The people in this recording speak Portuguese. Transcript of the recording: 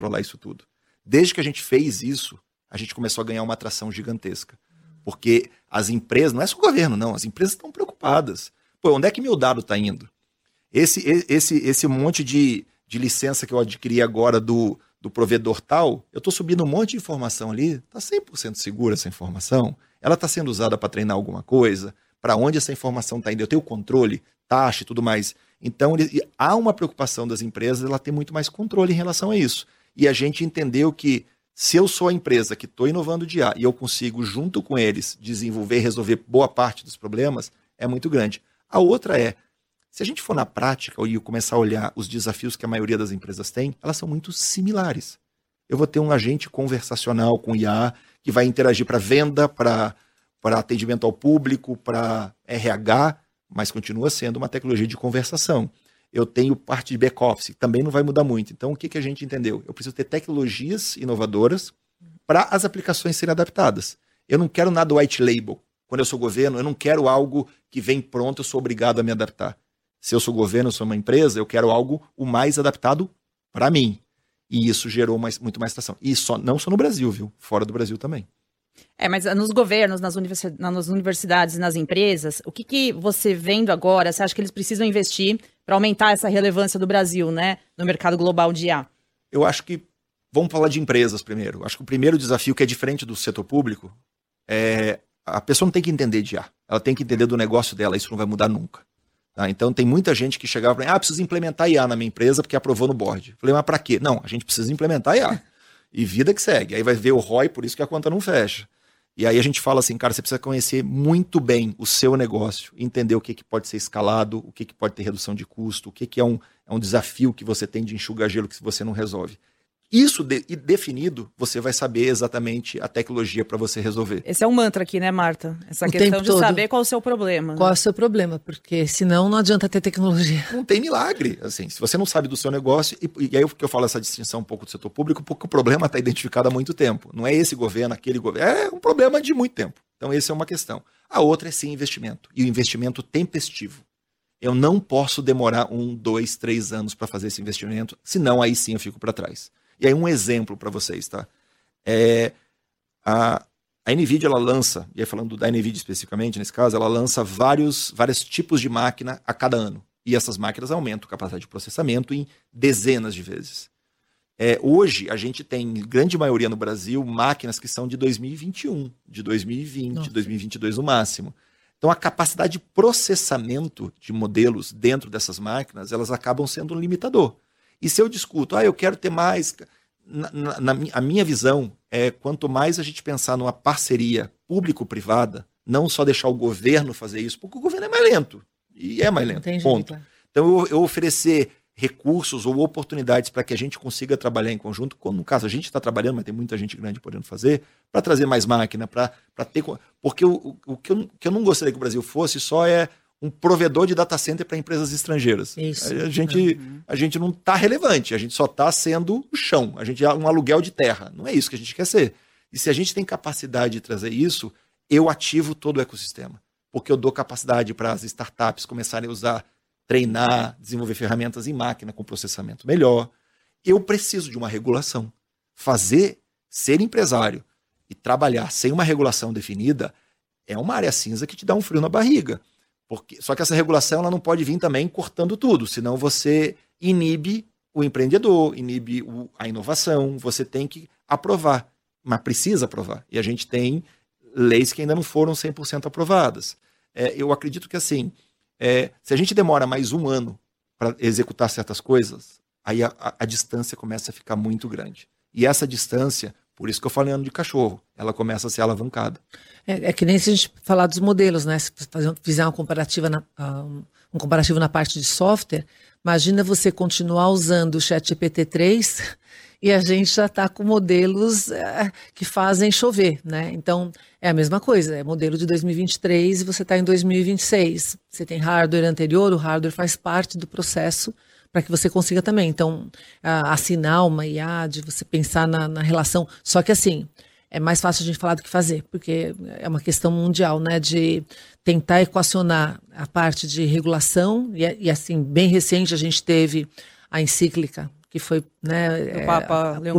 controlar isso tudo. Desde que a gente fez isso, a gente começou a ganhar uma atração gigantesca. Porque as empresas, não é só o governo, não, as empresas estão preocupadas. Pô, onde é que meu dado está indo? Esse monte de licença que eu adquiri agora do provedor tal, eu estou subindo um monte de informação ali, está 100% segura essa informação? Ela está sendo usada para treinar alguma coisa? Para onde essa informação está indo? Eu tenho controle, taxa e tudo mais. Então, há uma preocupação das empresas, ela tem muito mais controle em relação a isso. E a gente entendeu que se eu sou a empresa que estou inovando de IA e eu consigo, junto com eles, desenvolver e resolver boa parte dos problemas, é muito grande. A outra é, se a gente for na prática e começar a olhar os desafios que a maioria das empresas tem, elas são muito similares. Eu vou ter um agente conversacional com IA que vai interagir para venda, para atendimento ao público, para RH, mas continua sendo uma tecnologia de conversação. Eu tenho parte de back-office, também não vai mudar muito. Então, o que a gente entendeu? Eu preciso ter tecnologias inovadoras para as aplicações serem adaptadas. Eu não quero nada white label. Quando eu sou governo, eu não quero algo que vem pronto, eu sou obrigado a me adaptar. Se eu sou governo, eu sou uma empresa, eu quero algo o mais adaptado para mim. E isso gerou muito mais atração. E não só no Brasil, viu? Fora do Brasil também. Mas nos governos, nas universidades e nas empresas, o que você vendo agora, você acha que eles precisam investir para aumentar essa relevância do Brasil, né, no mercado global de IA? Eu acho que, vamos falar de empresas primeiro. Eu acho que o primeiro desafio, que é diferente do setor público, a pessoa não tem que entender de IA. Ela tem que entender do negócio dela, isso não vai mudar nunca. Tá? Então tem muita gente que chegava para mim, preciso implementar IA na minha empresa porque aprovou no board. Falei, mas para quê? Não, a gente precisa implementar IA. E vida que segue. Aí vai ver o ROI, por isso que a conta não fecha. E aí a gente fala assim, cara, você precisa conhecer muito bem o seu negócio, entender o que pode ser escalado, o que pode ter redução de custo, o que é um desafio que você tem de enxugar gelo que você não resolve. Isso definido, você vai saber exatamente a tecnologia para você resolver. Esse é um mantra aqui, né, Marta? Essa questão de saber qual é o seu problema. Qual é o seu problema, porque senão não adianta ter tecnologia. Não tem milagre, assim, se você não sabe do seu negócio, e aí que eu falo essa distinção um pouco do setor público, porque o problema está identificado há muito tempo. Não é esse governo, aquele governo, é um problema de muito tempo. Então essa é uma questão. A outra é sim investimento, e o investimento tempestivo. Eu não posso demorar 1, 2, 3 anos para fazer esse investimento, senão aí sim eu fico para trás. E aí um exemplo para vocês, tá? A NVIDIA, ela lança, e aí falando da NVIDIA especificamente, nesse caso, ela lança vários tipos de máquina a cada ano. E essas máquinas aumentam a capacidade de processamento em dezenas de vezes. Hoje, a gente tem, grande maioria no Brasil, máquinas que são de 2021, de 2020, Nossa. 2022 no máximo. Então, a capacidade de processamento de modelos dentro dessas máquinas, elas acabam sendo um limitador. E se eu discuto, eu quero ter mais... A minha visão é quanto mais a gente pensar numa parceria público-privada, não só deixar o governo fazer isso, porque o governo é mais lento. E é mais lento, ponto. Então, eu oferecer recursos ou oportunidades para que a gente consiga trabalhar em conjunto, como no caso a gente está trabalhando, mas tem muita gente grande podendo fazer, para trazer mais máquina, para ter... Porque o que eu não gostaria que o Brasil fosse só um provedor de data center para empresas estrangeiras. Isso. A gente não está relevante, a gente só está sendo o chão, a gente é um aluguel de terra. Não é isso que a gente quer ser. E se a gente tem capacidade de trazer isso, eu ativo todo o ecossistema. Porque eu dou capacidade para as startups começarem a usar, treinar, desenvolver ferramentas em máquina com processamento melhor. Eu preciso de uma regulação. Ser empresário e trabalhar sem uma regulação definida é uma área cinza que te dá um frio na barriga. Só que essa regulação ela não pode vir também cortando tudo, senão você inibe o empreendedor, inibe a inovação, você tem que aprovar, mas precisa aprovar. E a gente tem leis que ainda não foram 100% aprovadas. Eu acredito que assim, se a gente demora mais 1 ano para executar certas coisas, aí a distância começa a ficar muito grande. E essa distância, por isso que eu falei ano de cachorro, ela começa a ser alavancada. É que nem se a gente falar dos modelos, né? Se fizer um comparativo na parte de software, imagina você continuar usando o ChatGPT-3 e a gente já está com modelos que fazem chover, né? Então, é a mesma coisa, é modelo de 2023 e você está em 2026. Você tem hardware anterior, o hardware faz parte do processo para que você consiga também. Então, assinar uma IA, de você pensar na relação. Só que assim, é mais fácil a gente falar do que fazer, porque é uma questão mundial, né? De tentar equacionar a parte de regulação. E assim, bem recente a gente teve a encíclica que foi, né, do Papa Leão